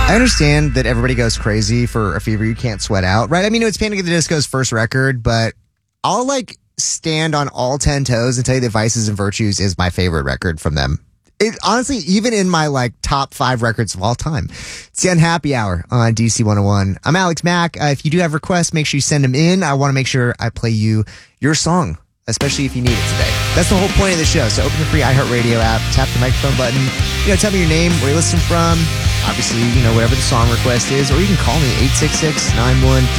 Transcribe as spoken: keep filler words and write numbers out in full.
I understand that everybody goes crazy for A Fever You Can't Sweat Out, right? I mean, it's Panic at the Disco's first record, but I'll like stand on all ten toes and tell you that Vices and Virtues is my favorite record from them. It, honestly, even in my like top five records of all time. It's the Unhappy Hour on D C one oh one. I'm Alex Mack. Uh, if you do have requests, make sure you send them in. I want to make sure I play you your song, especially if you need it today. That's the whole point of the show. So open the free iHeartRadio app, tap the microphone button, you know, tell me your name, where you listen from, obviously, you know, whatever the song request is, or you can call me eight six six, nine one